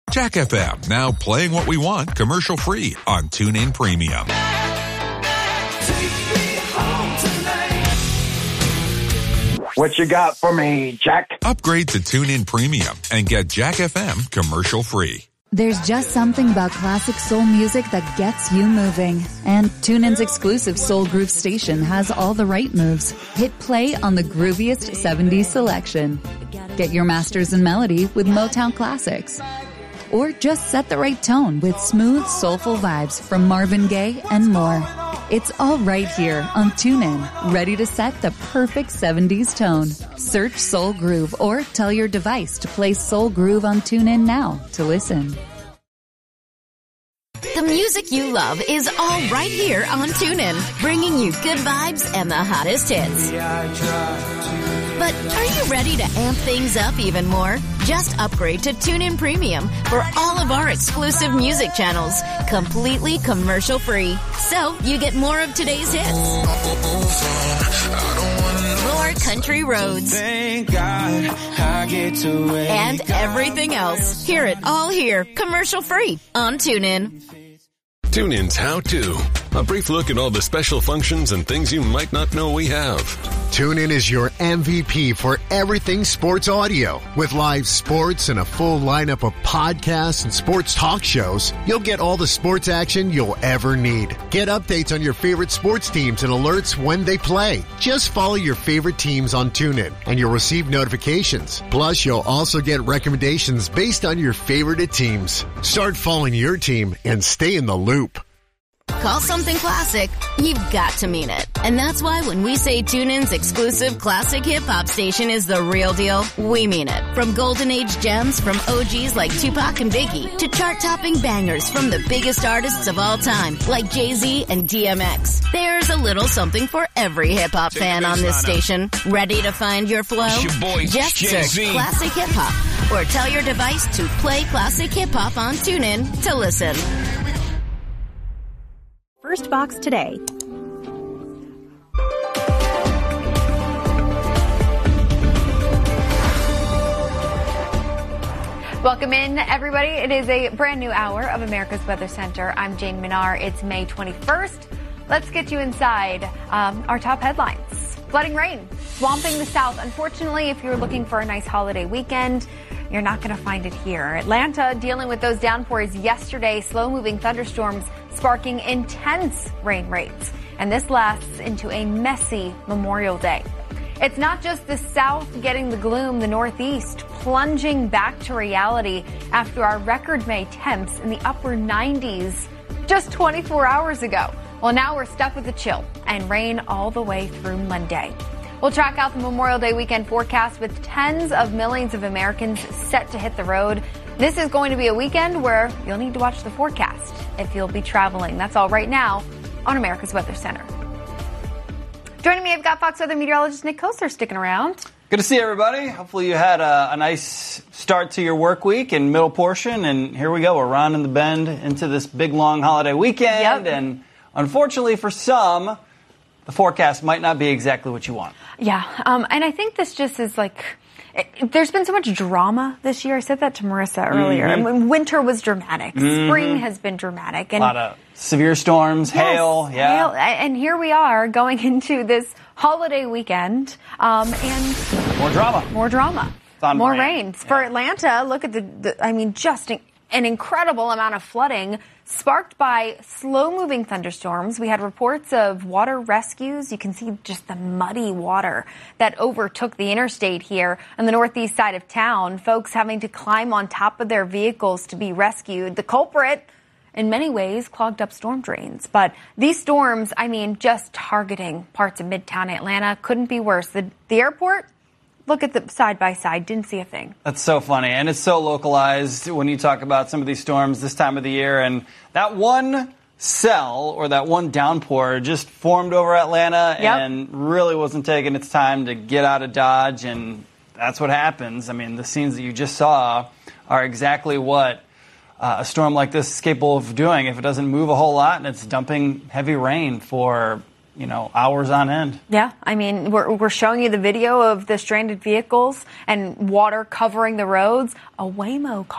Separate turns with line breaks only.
Jack FM, now playing what we want commercial-free on TuneIn Premium.
What you got for me, Jack?
Upgrade to TuneIn Premium and get Jack FM commercial-free.
There's just something about classic soul music that gets you moving. And TuneIn's exclusive Soul Groove station has all the right moves. Hit play on the grooviest 70s selection. Get your masters in melody with Motown classics. Or just set the right tone with smooth, soulful vibes from Marvin Gaye and more. It's all right here on TuneIn, ready to set the perfect 70s tone. Search Soul Groove or tell your device to play Soul Groove on TuneIn now to listen.
The music you love is all right here on TuneIn, bringing you good vibes and the hottest hits. But are you ready to amp things up even more? Just upgrade to TuneIn Premium for all of our exclusive music channels, completely commercial-free. So you get more of today's hits, more country roads,
Thank God I get to wake
and everything else. Hear it all here, commercial-free on TuneIn.
TuneIn's How To. A brief look at all the special functions and things you might not know we have.
TuneIn is your MVP for everything sports audio. With live sports and a full lineup of podcasts and sports talk shows, you'll get all the sports action you'll ever need. Get updates on your favorite sports teams and alerts when they play. Just follow your favorite teams on TuneIn and you'll receive notifications. Plus, you'll also get recommendations based on your favorite teams. Start following your team and stay in the loop.
Call something classic, you've got to mean it. And that's why when we say TuneIn's exclusive classic hip-hop station is the real deal, we mean it. From golden age gems from OGs like Tupac and Biggie to chart-topping bangers from the biggest artists of all time like Jay-Z and DMX. There's a little something for every hip-hop fan on this station. Ready to find your flow? Just search Classic Hip-Hop or tell your device to play Classic Hip-Hop on TuneIn to listen.
First Box today.
Welcome in, everybody. It is a brand new hour of America's Weather Center. I'm Jane Minar. It's May 21st. Let's get you inside our top headlines. Flooding rain swamping the south. Unfortunately, if you're looking for a nice holiday weekend, you're not going to find it here. Atlanta dealing with those downpours yesterday, slow-moving thunderstorms sparking intense rain rates. And this lasts into a messy Memorial Day. It's not just the South getting the gloom, the Northeast plunging back to reality after our record May temps in the upper 90s just 24 hours ago. Well, now we're stuck with the chill and rain all the way through Monday. We'll track out the Memorial Day weekend forecast with tens of millions of Americans set to hit the road. This is going to be a weekend where you'll need to watch the forecast if you'll be traveling. That's all right now on America's Weather Center. Joining me, I've got Fox Weather meteorologist Nick Koster sticking around.
Good to see everybody. Hopefully you had a nice start to your work week and middle portion. And here we go. We're rounding the bend into this big, long holiday weekend. Yep. And unfortunately for some, the forecast might not be exactly what you want. Yeah. And I think this just is like... There's been so much drama this year. I said that to Marissa earlier. Mm-hmm. I mean, winter was dramatic. Mm-hmm. Spring has been dramatic. And a lot of severe storms, yes, hail. Yeah. Hail. And here we are going into this holiday weekend. And more drama. More drama. More rain. Yeah. For Atlanta, look at just an incredible amount of flooding sparked by slow-moving thunderstorms. We had reports of water rescues. You can see just the muddy water that overtook the interstate here on the northeast side of town. Folks having to climb on top of their vehicles to be rescued. The culprit, in many ways, clogged up storm drains. But these storms, just targeting parts of Midtown Atlanta, couldn't be worse. The airport, look at the side-by-side. Didn't see a thing. That's so funny. And it's so localized when you talk about some of these storms this time of the year. And that one cell or that one downpour just formed over Atlanta and really wasn't taking its time to get out of Dodge. And that's what happens. The scenes that you just saw are exactly what a storm like this is capable of doing if it doesn't move a whole lot and it's dumping heavy rain for hours on end. Yeah, we're showing you the video of the stranded vehicles and water covering the roads. A Waymo car